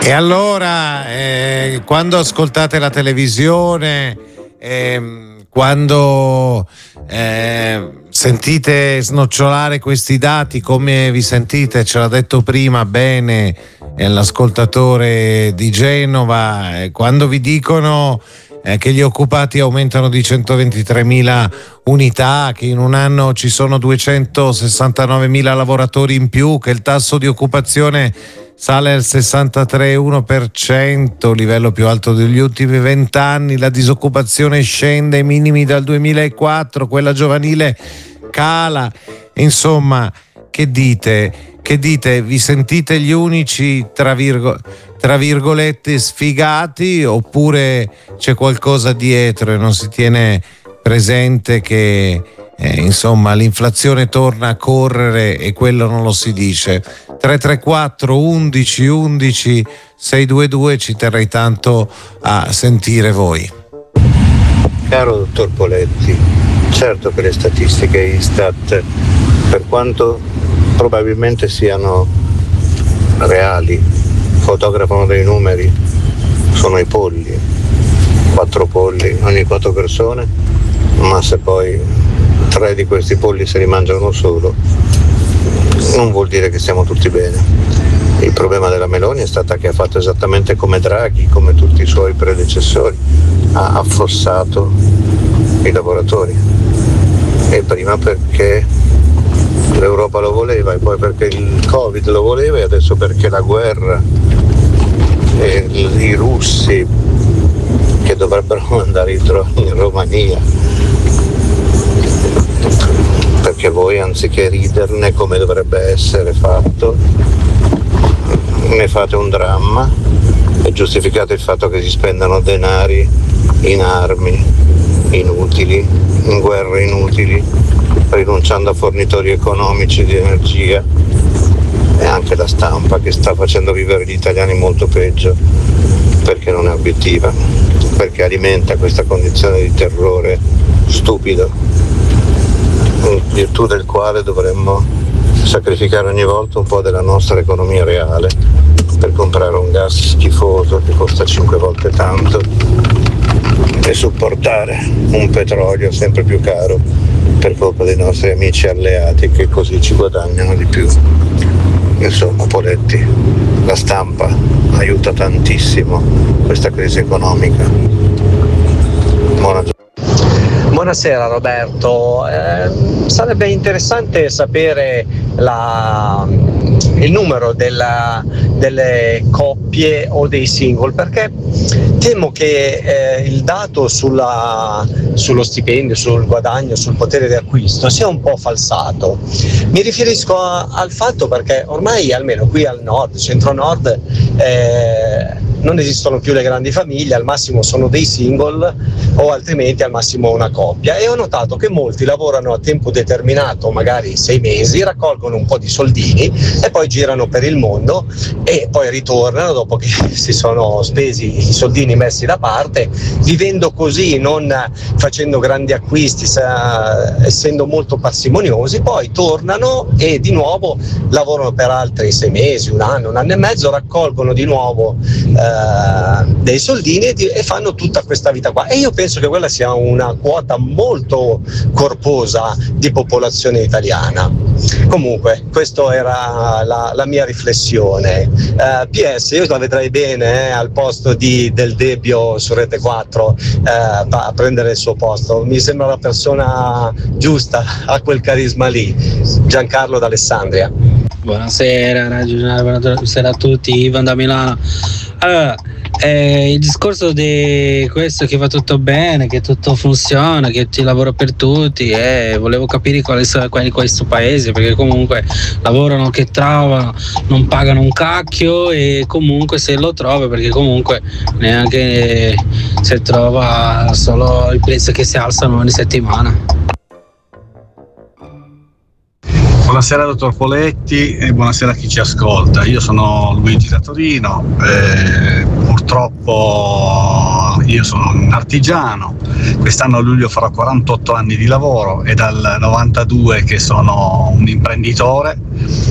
E allora, quando ascoltate la televisione, quando sentite snocciolare questi dati, come vi sentite? Ce l'ha detto prima bene l'ascoltatore di Genova, quando vi dicono che gli occupati aumentano di 123.000 unità, che in un anno ci sono 269.000 lavoratori in più, che il tasso di occupazione sale al 63,1%, livello più alto degli ultimi 20 anni, la disoccupazione scende ai minimi dal 2004, quella giovanile cala. Insomma, che dite? Vi sentite gli unici, tra virgolette, sfigati, oppure c'è qualcosa dietro e non si tiene presente che insomma l'inflazione torna a correre e quello non lo si dice? 334 11 11 622, ci terrei tanto a sentire voi. Caro dottor Poletti, certo che le statistiche Istat, per quanto probabilmente siano reali, fotografano dei numeri, sono i polli, 4 polli ogni 4 persone, ma se poi 3 di questi polli se li mangia uno solo, non vuol dire che stiamo tutti bene. Il problema della Meloni è stata che ha fatto esattamente come Draghi, come tutti i suoi predecessori, ha affossato i lavoratori, e prima perché l'Europa lo voleva, e poi perché il Covid lo voleva, e adesso perché la guerra e i russi che dovrebbero mandare i droni in Romania, perché voi, anziché riderne come dovrebbe essere fatto, ne fate un dramma e giustificate il fatto che si spendano denari in armi inutili, in guerre inutili, rinunciando a fornitori economici di energia, e anche la stampa che sta facendo vivere gli italiani molto peggio, perché non è obiettiva, perché alimenta questa condizione di terrore stupido, in virtù del quale dovremmo sacrificare ogni volta un po' della nostra economia reale per comprare un gas schifoso che costa 5 volte tanto e supportare un petrolio sempre più caro per colpa dei nostri amici alleati che così ci guadagnano di più. Insomma, Poletti, la stampa aiuta tantissimo questa crisi economica. Buonasera Roberto, sarebbe interessante sapere il numero delle coppie o dei single, perché temo che il dato sullo stipendio, sul guadagno, sul potere di acquisto sia un po' falsato. Mi riferisco al fatto perché ormai, almeno qui al nord, centro-nord, non esistono più le grandi famiglie, al massimo sono dei single o altrimenti al massimo una coppia, e ho notato che molti lavorano a tempo determinato, magari 6 mesi, raccolgono un po' di soldini e poi girano per il mondo e poi ritornano dopo che si sono spesi i soldini messi da parte, vivendo così, non facendo grandi acquisti, essendo molto parsimoniosi, poi tornano e di nuovo lavorano per altri 6 mesi, un anno e mezzo, raccolgono di nuovo dei soldini e fanno tutta questa vita qua, e io penso che quella sia una quota molto corposa di popolazione italiana. Comunque, questa era la mia riflessione. PS, io la vedrei bene al posto del Debbio su Rete 4 a prendere il suo posto, mi sembra la persona giusta, ha quel carisma lì. Giancarlo d'Alessandria. Buonasera, buonasera a tutti, Ivan da Milano. Allora, il discorso di questo che va tutto bene, che tutto funziona, che ci lavoro per tutti, volevo capire quali sono questo paese, perché comunque lavorano che trovano, non pagano un cacchio, e comunque se lo trova, perché comunque neanche se trova solo il prezzo che si alzano ogni settimana. Buonasera dottor Poletti e buonasera a chi ci ascolta. Io sono Luigi da Torino, purtroppo io sono un artigiano, quest'anno a luglio farò 48 anni di lavoro, e dal 92 che sono un imprenditore.